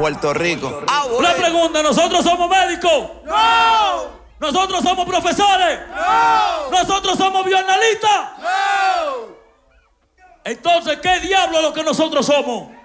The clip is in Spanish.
Puerto Rico. La pregunta, ¿nosotros somos médicos? ¡No! ¿Nosotros somos profesores? ¡No! ¿Nosotros somos bioanalistas? ¡No! Entonces, ¿qué diablo es lo que nosotros somos?